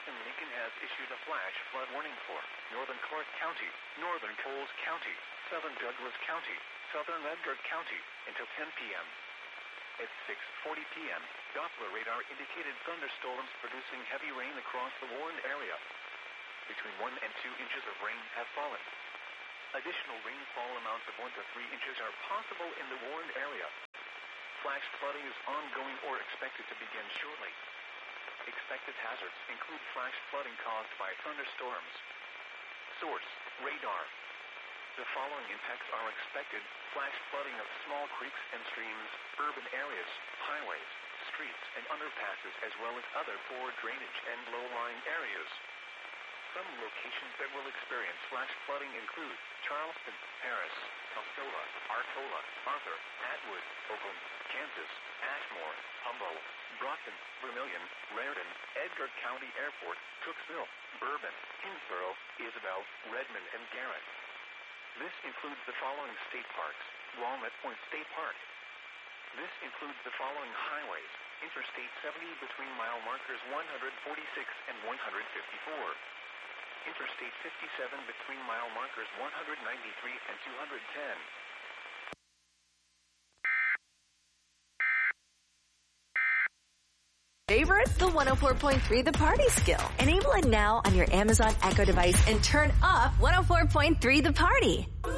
and Lincoln has issued a flash flood warning for northern Clark County, northern Coles County, southern Douglas County, southern Edgar County until 10 p.m. At 6:40 p.m., Doppler radar indicated thunderstorms producing heavy rain across the warned area. Between 1 and 2 inches of rain have fallen. Additional rainfall amounts of 1 to 3 inches are possible in the warned area. Flash flooding is ongoing or expected to begin shortly. Expected hazards include flash flooding caused by thunderstorms. Source: radar. The following impacts are expected: flash flooding of small creeks and streams, urban areas, highways, streets, and underpasses, as well as other poor drainage and low-lying areas. Some locations that will experience flash flooding include Charleston, Paris, Osceola, Arcola, Arthur, Atwood, Oakland, Kansas, Ashmore, Humboldt, Brockton, Vermilion, Raritan, Edgar County Airport, Cooksville, Bourbon, Hinsboro, Isabel, Redmond, and Garrett. This includes the following state parks: Walnut Point State Park. This includes the following highways: Interstate 70 between mile markers 146 and 154. Interstate 57 between mile markers 193 and 210. Favorite? The 104.3 The Party skill. Enable it now on your Amazon Echo device and turn up 104.3 The Party.